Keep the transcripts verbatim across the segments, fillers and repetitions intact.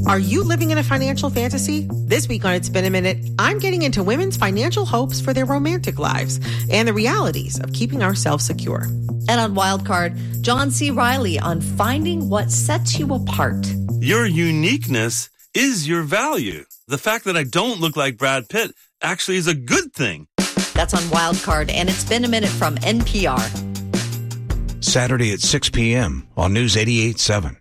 Are you living in a financial fantasy? This week on It's Been a Minute, I'm getting into women's financial hopes for their romantic lives and the realities of keeping ourselves secure. And on Wildcard, John C. Reilly on finding what sets you apart. Your uniqueness is your value. The fact that I don't look like Brad Pitt actually is a good thing. That's on Wildcard, and It's Been a Minute from N P R. Saturday at six p.m. on News eighty-eight point seven.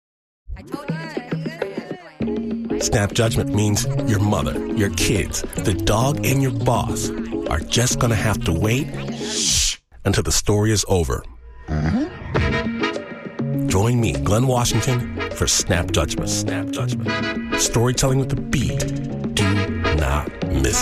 Snap judgment means your mother, your kids, the dog, and your boss are just going to have to wait shh, until the story is over. Uh-huh. Join me, Glenn Washington, for Snap Judgment. Snap Judgment. Storytelling with a beat. Do not miss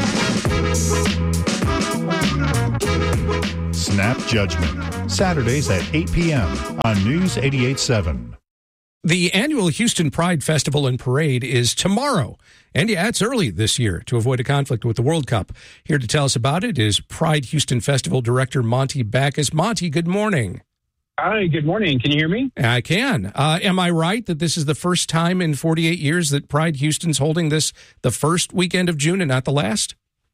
it. Snap Judgment. Saturdays at eight p.m. on News eighty-eight point seven. The annual Houston Pride Festival and Parade is tomorrow. And yeah, it's early this year to avoid a conflict with the World Cup. Here to tell us about it is Pride Houston Festival Director Monty Backus. Monty, good morning. Hi, good morning. Can you hear me? I can. Uh, am I right that this is the first time in forty-eight years that Pride Houston's holding this the first weekend of June and not the last?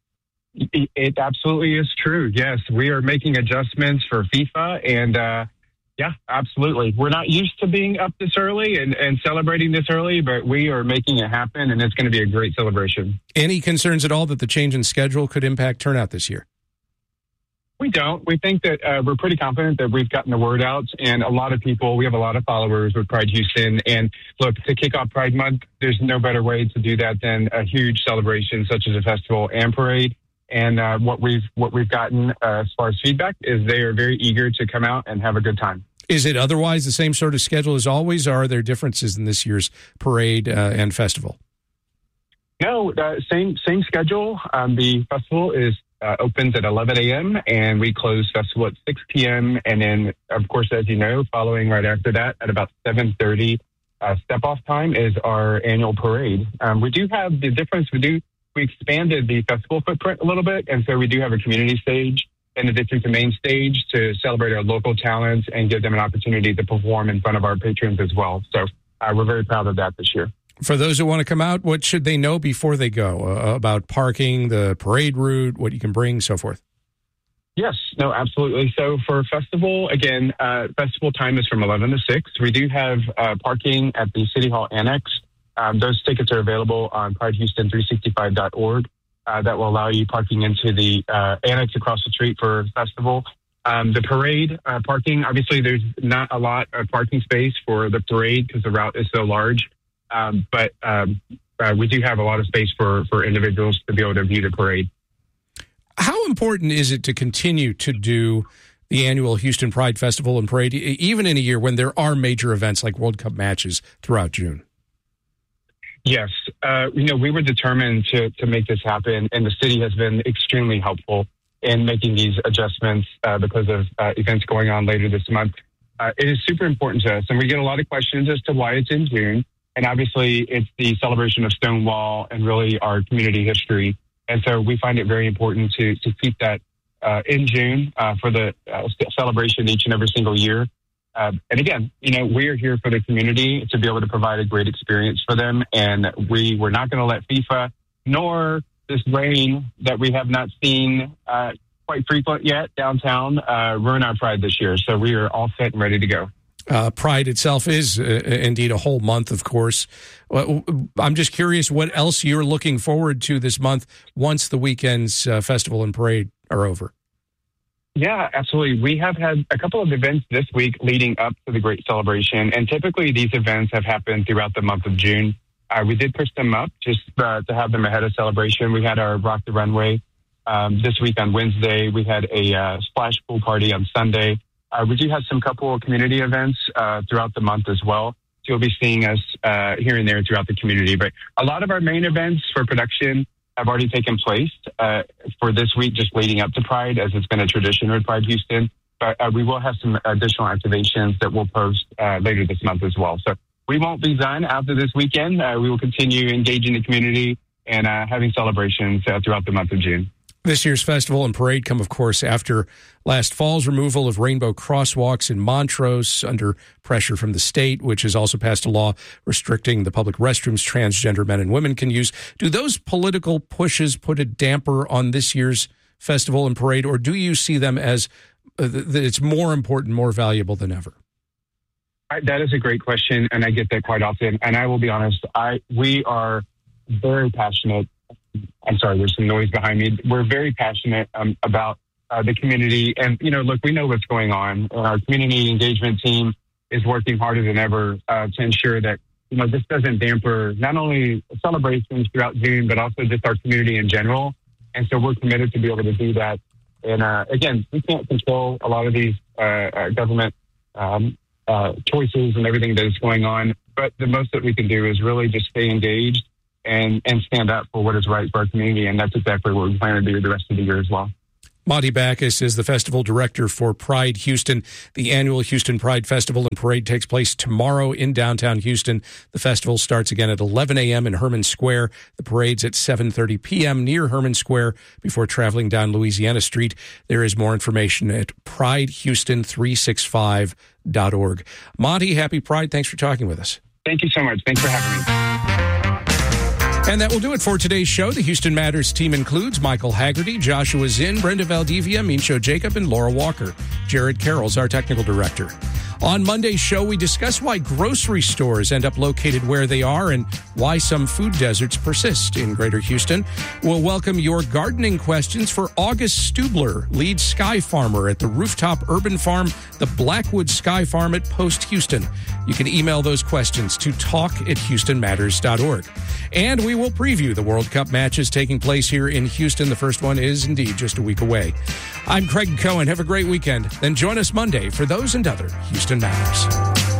It absolutely is true. Yes, we are making adjustments for FIFA, and uh, yeah, absolutely. We're not used to being up this early and, and celebrating this early, but we are making it happen, and it's going to be a great celebration. Any concerns at all that the change in schedule could impact turnout this year? We don't. We think that uh, we're pretty confident that we've gotten the word out, and a lot of people, we have a lot of followers with Pride Houston. And look, to kick off Pride Month, there's no better way to do that than a huge celebration such as a festival and parade. And uh, what we've what we've gotten uh, as far as feedback is they are very eager to come out and have a good time. Is it otherwise the same sort of schedule as always, or are there differences in this year's parade uh, and festival? No, uh, same same schedule. Um, the festival is uh, opens at eleven a.m. and we close festival at six p.m. And then, of course, as you know, following right after that at about seven thirty, uh, step-off time is our annual parade. Um, we do have the difference. We do we expanded the festival footprint a little bit, and so we do have a community stage in addition to main stage to celebrate our local talents and give them an opportunity to perform in front of our patrons as well. So uh, we're very proud of that this year. For those who want to come out, what should they know before they go uh, about parking, the parade route, what you can bring, so forth? Yes, no, absolutely. So for festival, again, uh, festival time is from eleven to six. We do have uh, parking at the City Hall Annex. Um, those tickets are available on pride houston three sixty-five dot org. Uh, that will allow you parking into the uh, annex across the street for festival. Um, the parade uh, parking, obviously there's not a lot of parking space for the parade because the route is so large. Um, but um, uh, we do have a lot of space for, for individuals to be able to view the parade. How important is it to continue to do the annual Houston Pride Festival and Parade, even in a year when there are major events like World Cup matches throughout June? Yes. Uh, you know, we were determined to, to make this happen, and the city has been extremely helpful in making these adjustments uh, because of uh, events going on later this month. Uh, it is super important to us, and we get a lot of questions as to why it's in June. And obviously, it's the celebration of Stonewall and really our community history. And so we find it very important to, to keep that uh, in June uh, for the uh, celebration each and every single year. Uh, and again, you know, we're here for the community to be able to provide a great experience for them. And we were not going to let FIFA nor this rain that we have not seen uh, quite frequent yet downtown uh, ruin our Pride this year. So we are all set and ready to go. Uh, Pride itself is uh, indeed a whole month, of course. Uh, I'm just curious what else you're looking forward to this month once the weekend's uh, festival and parade are over. Yeah, absolutely. We have had a couple of events this week leading up to the great celebration, and typically these events have happened throughout the month of June. Uh, we did push them up just uh, to have them ahead of celebration. We had our Rock the Runway um, this week on Wednesday. We had a uh, splash pool party on Sunday. Uh, we do have some couple of community events uh, throughout the month as well. So you'll be seeing us uh, here and there throughout the community. But a lot of our main events for production have already taken place uh, for this week, just leading up to Pride, as it's been a tradition with Pride Houston. But uh, we will have some additional activations that we'll post uh, later this month as well. So we won't be done after this weekend. Uh, we will continue engaging the community and uh, having celebrations uh, throughout the month of June. This year's festival and parade come, of course, after last fall's removal of rainbow crosswalks in Montrose under pressure from the state, which has also passed a law restricting the public restrooms transgender men and women can use. Do those political pushes put a damper on this year's festival and parade, or do you see them as uh, that it's more important, more valuable than ever? I, that is a great question, and I get that quite often. And I will be honest, I we are very passionate. I'm sorry, there's some noise behind me. We're very passionate um, about uh, the community. And, you know, look, we know what's going on. Our community engagement team is working harder than ever uh, to ensure that, you know, this doesn't damper not only celebrations throughout June, but also just our community in general. And so we're committed to be able to do that. And, uh, again, we can't control a lot of these uh, uh, government um, uh, choices and everything that is going on. But the most that we can do is really just stay engaged and and stand up for what is right for our community. And that's exactly what we plan to do the rest of the year as well. Monty Backus is the festival director for Pride Houston. The annual Houston Pride Festival and Parade takes place tomorrow in downtown Houston. The festival starts again at eleven a.m. in Herman Square. The parade's at seven thirty p.m. near Herman Square before traveling down Louisiana Street. There is more information at pride houston three sixty-five dot org. Monty, happy Pride. Thanks for talking with us. Thank you so much. Thanks for having me. And that will do it for today's show. The Houston Matters team includes Michael Haggerty, Joshua Zinn, Brenda Valdivia, Mincho Jacob, and Laura Walker. Jared Carroll's our technical director. On Monday's show, we discuss why grocery stores end up located where they are and why some food deserts persist in Greater Houston. We'll welcome your gardening questions for August Stubler, lead sky farmer at the rooftop urban farm, the Blackwood Sky Farm at Post Houston. You can email those questions to talk at houston matters dot org. And we will preview the World Cup matches taking place here in Houston. The first one is indeed just a week away. I'm Craig Cohen. Have a great weekend. Then join us Monday for those and other Houston Matters.